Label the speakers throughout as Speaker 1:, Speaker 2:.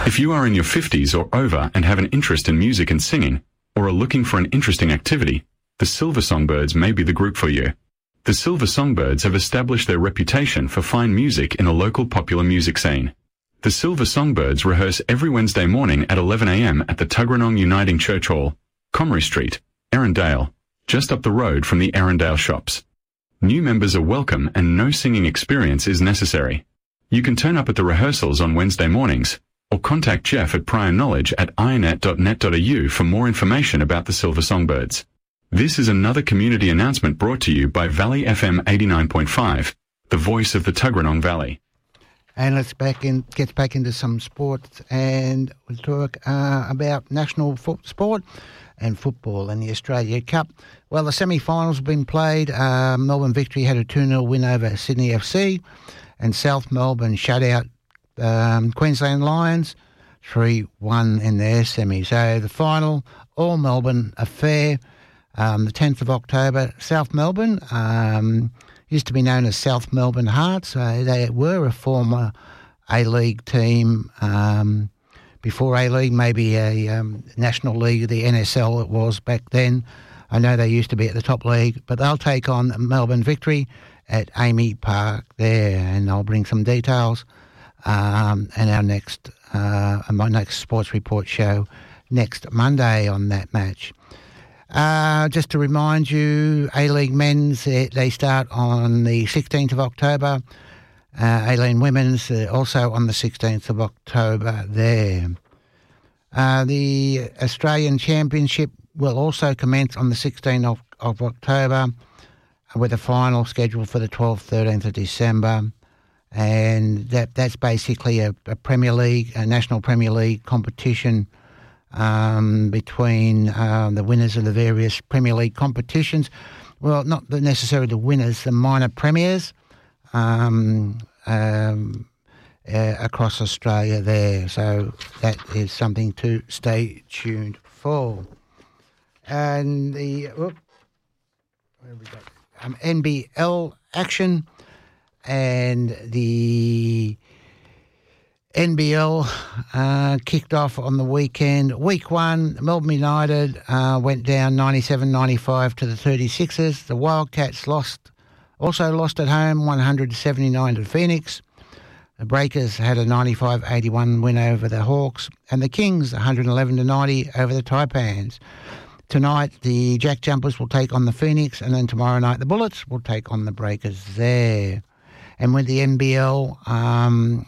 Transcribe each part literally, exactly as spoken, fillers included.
Speaker 1: If you are in your fifties or over and have an interest in music and singing, or are looking for an interesting activity, the Silver Songbirds may be the group for you. The Silver Songbirds have established their reputation for fine music in the local popular music scene. The Silver Songbirds rehearse every Wednesday morning at eleven a m at the Tuggeranong Uniting Church Hall, Comrie Street, Erindale, just up the road from the Erindale shops. New members are welcome and no singing experience is necessary. You can turn up at the rehearsals on Wednesday mornings, or contact Jeff at prior knowledge at ionet dot net dot a u for more information about the Silver Songbirds. This is another community announcement brought to you by Valley F M eighty-nine point five, the voice of the Tuggeranong Valley.
Speaker 2: And let's back in, get back into some sports, and we'll talk uh, about national fo- sport and football and the Australia Cup. Well, the semi-finals have been played. Uh, Melbourne Victory had a two nil win over Sydney F C, and South Melbourne shut out Um, Queensland Lions three one in their semi. So the final, all Melbourne affair, um, the tenth of October. South Melbourne um, used to be known as South Melbourne Hearts. Uh, they were a former A-League team. Um, before A-League, maybe a um, National League, the N S L it was back then. I know they used to be at the top league, but they'll take on Melbourne Victory at Amy Park there, and I'll bring some details. Um, and our next, uh, my next sports report show next Monday on that match. Uh, just to remind you, A-League Men's, they start on the sixteenth of October. Uh, A-League Women's uh, also on the sixteenth of October there. Uh, the Australian Championship will also commence on the sixteenth of, of October with a final scheduled for the twelfth, thirteenth of December. And that that's basically a, a Premier League, a National Premier League competition um, between um, the winners of the various Premier League competitions. Well, not the necessarily the winners, the minor premiers um, um, uh, across Australia there. So that is something to stay tuned for. And the whoop, where have we got? Um, N B L action. And the N B L uh, kicked off on the weekend. Week one, Melbourne United uh, went down ninety-seven ninety-five to the thirty-sixers. The Wildcats lost, also lost at home, one hundred seventy-nine to Phoenix. The Breakers had a ninety-five eighty-one win over the Hawks. And the Kings, one hundred eleven to ninety over the Taipans. Tonight, the Jack Jumpers will take on the Phoenix, and then tomorrow night, the Bullets will take on the Breakers there. And with the N B L, um,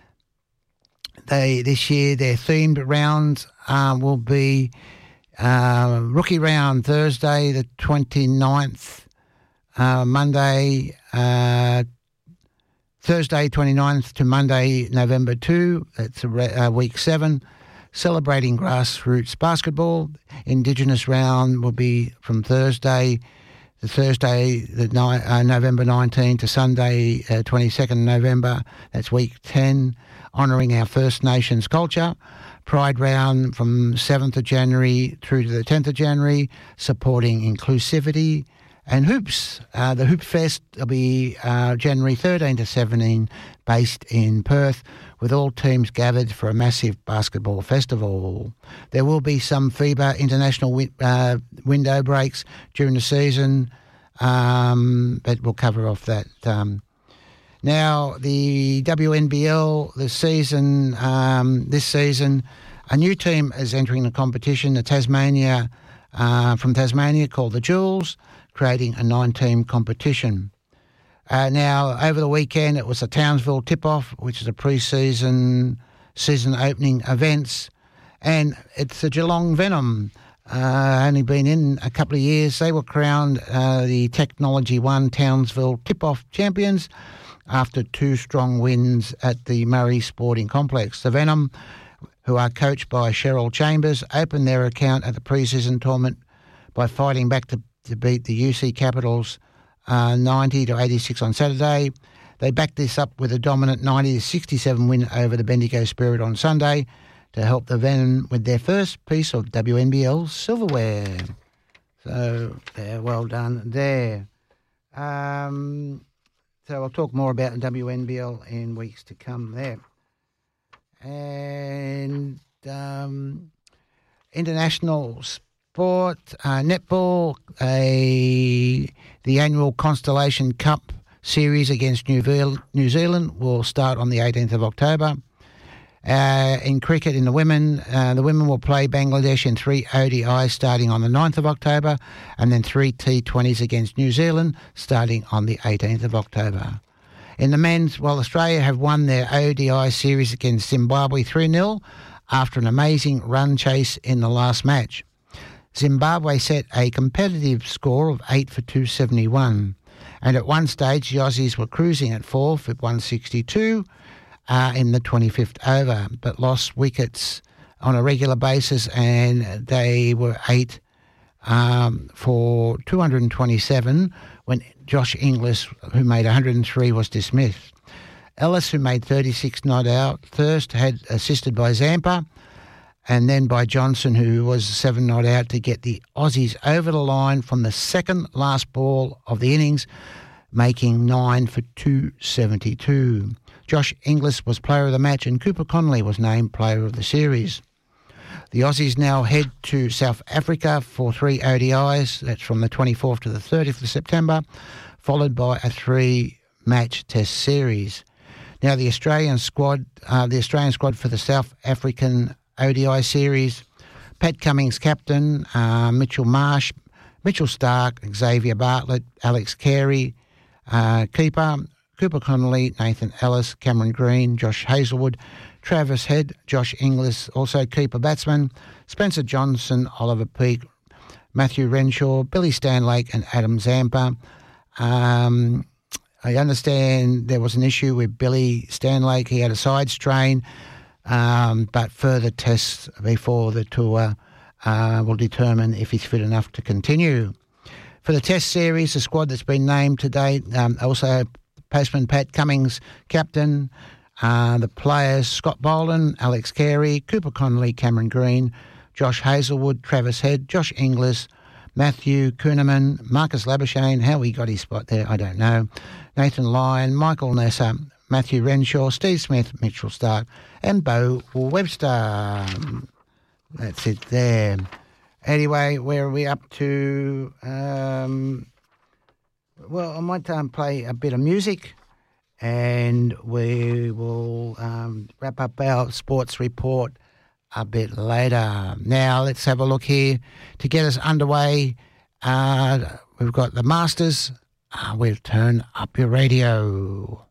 Speaker 2: they this year their themed rounds uh, will be uh, rookie round Thursday the twenty-ninth, uh, Monday, uh, Thursday twenty-ninth to Monday November second. That's a re- uh, week seven. Celebrating grassroots basketball. Indigenous round will be from Thursday. The Thursday, the ni- uh, November nineteenth to Sunday, uh, twenty-second November. That's week ten, honouring our First Nations culture. Pride round from seventh of January through to the tenth of January, supporting inclusivity. And Hoops, uh, the Hoop Fest will be uh, January thirteenth to seventeenth, based in Perth, with all teams gathered for a massive basketball festival. There will be some FIBA international wi- uh, window breaks during the season, um, but we'll cover off that. Um. Now, the W N B L, the season, um, this season, a new team is entering the competition, the Tasmania, uh, from Tasmania, called the Jewels, creating a nine-team competition. Uh, now, over the weekend, it was a Townsville tip-off, which is a pre-season, season opening events, and it's the Geelong Venom. Uh, only been in a couple of years. They were crowned uh, the Technology One Townsville tip-off champions after two strong wins at the Murray Sporting Complex. The Venom, who are coached by Cheryl Chambers, opened their account at the pre-season tournament by fighting back to, to beat the U C Capitals uh, ninety to eighty-six on Saturday. They backed this up with a dominant ninety to sixty-seven win over the Bendigo Spirit on Sunday to help the Venom with their first piece of W N B L silverware. So, yeah, well done there. Um, so I'll talk more about the W N B L in weeks to come there. And international sport, uh, netball, a, the annual Constellation Cup series against New, Ve- New Zealand will start on the eighteenth of October. Uh, in cricket, in the women, uh, the women will play Bangladesh in three O D Is starting on the ninth of October, and then three T twenties against New Zealand starting on the eighteenth of October. In the men's, well, Australia have won their O D I series against Zimbabwe three nil after an amazing run chase in the last match. Zimbabwe set a competitive score of eight for two seventy-one, and at one stage the Aussies were cruising at fourth at one sixty-two uh, in the twenty-fifth over, but lost wickets on a regular basis, and they were eight um, for two hundred twenty-seven when Josh Inglis, who made one hundred three, was dismissed. Ellis, who made thirty-six, not out. Thirst had assisted by Zampa, and then by Johnson, who was seven not out, to get the Aussies over the line from the second last ball of the innings, making nine for two seventy-two. Josh Inglis was player of the match, and Cooper Connolly was named player of the series. The Aussies now head to South Africa for three O D Is. That's from the twenty-fourth to the thirtieth of September, followed by a three-match test series. Now, the Australian squad, uh, the Australian squad for the South African O D I series: Pat Cummins, captain; uh, Mitchell Marsh, Mitchell Stark, Xavier Bartlett, Alex Carey, uh, keeper; Cooper Connolly, Nathan Ellis, Cameron Green, Josh Hazlewood, Travis Head, Josh Inglis, also keeper batsman; Spencer Johnson, Oliver Peake, Matthew Renshaw, Billy Stanlake, and Adam Zampa. Um, I understand there was an issue with Billy Stanlake. He had a side strain, um, but further tests before the tour uh, will determine if he's fit enough to continue. For the test series, the squad that's been named to date, um, also postman Pat Cummins, captain; uh, the players Scott Boland, Alex Carey, Cooper Connolly, Cameron Green, Josh Hazlewood, Travis Head, Josh Inglis, Matthew Kuhneman, Marcus Labuschagne. How he got his spot there, I don't know. Nathan Lyon, Michael Nessa, Matthew Renshaw, Steve Smith, Mitchell Stark, and Bo Webster. That's it there. Anyway, where are we up to? Um, well, I might um, play a bit of music, and we will um, wrap up our sports report a bit later. Now, let's have a look here to get us underway. Uh, we've got the Masters. Uh, we'll turn up your radio.